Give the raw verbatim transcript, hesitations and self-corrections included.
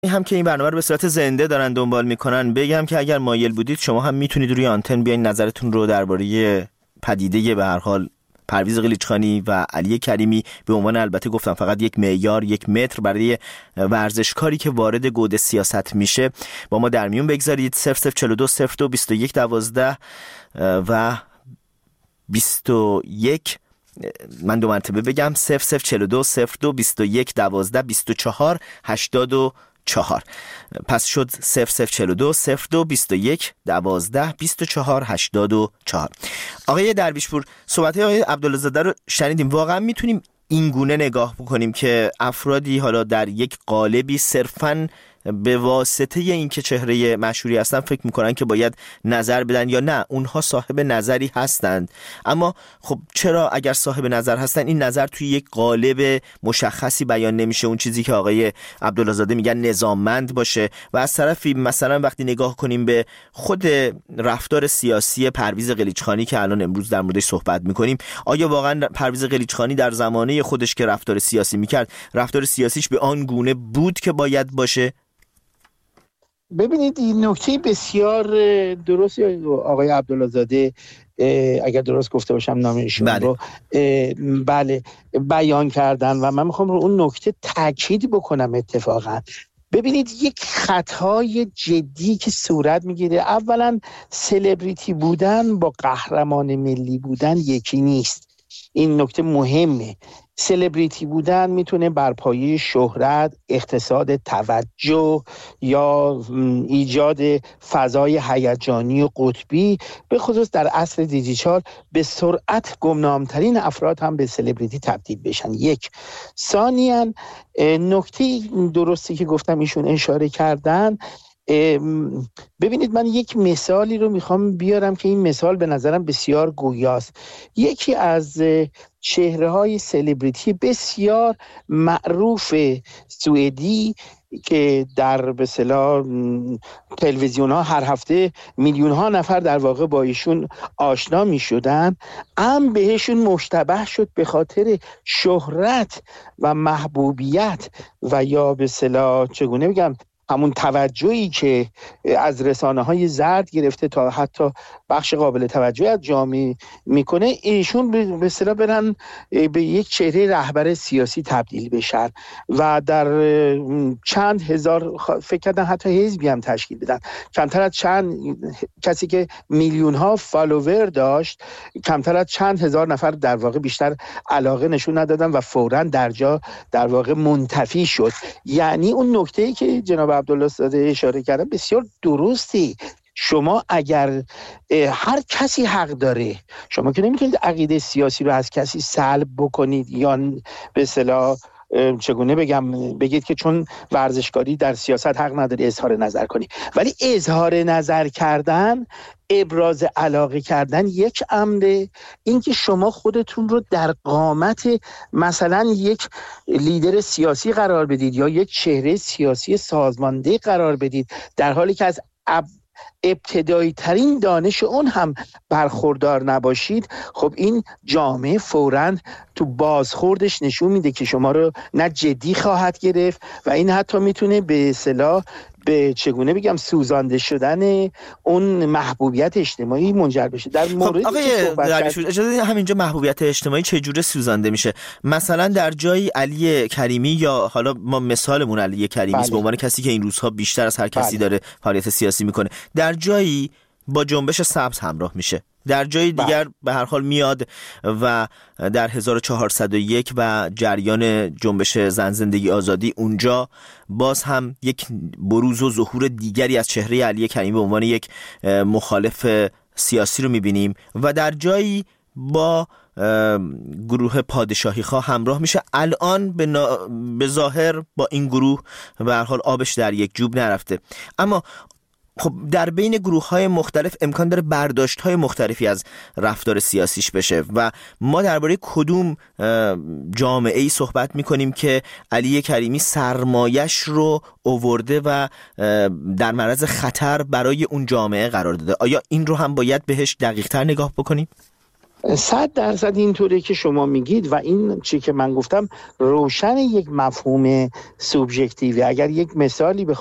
هم که این برنامه رو به صورت زنده دارن دنبال میکنن بگم که اگر مایل بودید شما هم میتونید روی آنتن بیاین نظرتون رو درباره پدیده به هر حال پرویز قلیچخانی و علی کریمی به عنوان البته گفتم فقط یک معیار یک متر برای ورزشکاری که وارد گود سیاست میشه با ما در میون بگذارید. صفر صفر چهل و دو صفر دو بیست و یک دوازده و بیست و یک. من دو مرتبه بگم صفر صفر چهل و دو صفر دو بیست و یک دوازده بیست و چهار هشتاد و چهار. پس شد صفر صفر چهل و دو صفر دو بیست و یک دوازده بیست و چهار هشتاد و چهار. آقای درویشپور، صحبت آقای عبدالله‌زاده رو شنیدیم. واقعا میتونیم این گونه نگاه بکنیم که افرادی حالا در یک قالبی صرفاً به واسطه این که چهره مشهوری هستن فکر میکنن که باید نظر بدن، یا نه اونها صاحب نظری هستند اما خب چرا اگر صاحب نظر هستن این نظر توی یک قالب مشخصی بیان نمیشه، اون چیزی که آقای عبدالله‌زاده میگن نظاممند باشه؟ و از طرفی مثلا وقتی نگاه کنیم به خود رفتار سیاسی پرویز قلیچخانی که الان امروز در موردش صحبت میکنیم، آیا واقعا پرویز قلیچخانی در زمانه خودش که رفتار سیاسی میکرد رفتار سیاسیش به آن گونه بود که باید باشه؟ ببینید این نکته بسیار درستی آقای عبدالله‌زاده، اگر درست گفته باشم نام ایشون بله. رو بله بیان کردن و من میخوام رو اون نکته تاکید بکنم. اتفاقا ببینید یک خطای جدی که صورت میگیره، اولا سلبریتی بودن با قهرمان ملی بودن یکی نیست. این نکته مهمه. سلبریتی بودن میتونه بر پایه شهرت، اقتصاد توجه یا ایجاد فضای هیجانی و قطبی، به خصوص در عصر دیجیتال به سرعت گمنامترین افراد هم به سلبریتی تبدیل بشن. یک. ثانیاً نکته درستی که گفتم ایشون اشاره کردن، ببینید من یک مثالی رو میخوام بیارم که این مثال به نظرم بسیار گویاست. یکی از چهره‌های سلبریتی بسیار معروف سوئدی که در به اصطلاح تلویزیون‌ها هر هفته میلیون‌ها نفر در واقع با ایشون آشنا می‌شدن، هم بهشون مشتبه شد به خاطر شهرت و محبوبیت و یا به اصطلاح چگونه بگم همون توجهی که از رسانه‌های زرد گرفته تا حتی بخش قابل توجهی از جامعه میکنه، ایشون به اصطلاح برن به یک چهره رهبر سیاسی تبدیل بشن و در چند هزار فکر کردن حتی حزبی هم تشکیل بدن. کمتر از چند کسی که میلیون ها فالوور داشت، کمتر از چند هزار نفر در واقع بیشتر علاقه نشون ندادن و فوراً در جا در واقع منتفی شد. یعنی اون نکته‌ای که جناب عبدالله‌زاده اشاره کردن بسیار درستی. شما اگر هر کسی حق داره، شما که نمیتونید عقیده سیاسی رو از کسی سلب بکنید یا به اصطلاح چگونه بگم بگید که چون ورزشکاری در سیاست حق نداری اظهار نظر کنی، ولی اظهار نظر کردن، ابراز علاقه کردن یک امره. اینکه شما خودتون رو در قامت مثلا یک لیدر سیاسی قرار بدید یا یک چهره سیاسی سازمانده قرار بدید در حالی که از اب ابتدایی ترین دانش اون هم برخوردار نباشید، خب این جامعه فوراً تو بازخوردش نشون میده که شما رو نه جدی خواهد گرفت و این حتی میتونه به اصطلاح به چگونه بگم سوزانده شدن اون محبوبیت اجتماعی منجر بشه. در موردی خب که صحبت کردید اجازه همینجا محبوبیت اجتماعی چه جوره سوزانده میشه؟ مثلا در جای علی کریمی، یا حالا ما مثالمون علی کریمی است به عنوان کسی که این روزها بیشتر از هر کسی بله. داره فعالیت سیاسی میکنه، در جایی با جنبش سبز همراه میشه، در جای دیگر بله. به هر حال میاد و در هزار و چهارصد و یک و جریان جنبش زن زندگی آزادی اونجا باز هم یک بروز و ظهور دیگری از چهره علی کریمی به عنوان یک مخالف سیاسی رو میبینیم و در جایی با گروه پادشاهی خواه همراه میشه. الان به, نا... به ظاهر با این گروه به هر حال آبش در یک جوب نرفته، اما خب در بین گروه‌های مختلف امکان داره برداشت‌های مختلفی از رفتار سیاسیش بشه و ما درباره کدوم جامعه‌ای صحبت می‌کنیم که علی کریمی سرمایش رو آورده و در معرض خطر برای اون جامعه قرار داده؟ آیا این رو هم باید بهش دقیق‌تر نگاه بکنیم؟ صد درصد اینطوره که شما میگید و این چی که من گفتم روشن یک مفهوم سوبژکتیوی. اگر یک مثالی